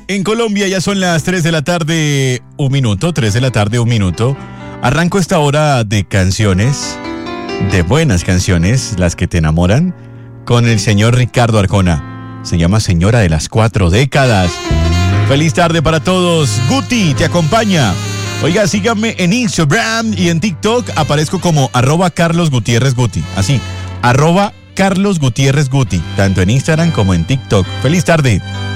En Colombia ya son las 3 de la tarde, 1 minuto, 3 de la tarde, 1 minuto. Arranco esta hora de canciones, de buenas canciones, las que te enamoran, con el señor Ricardo Arjona. Se llama Señora de las 4 décadas. Feliz tarde para todos. Guti te acompaña. Oiga, síganme en Instagram y en TikTok. Aparezco como @CarlosGutierrezGuti. Así, @CarlosGutierrezGuti. Tanto en Instagram como en TikTok. Feliz tarde.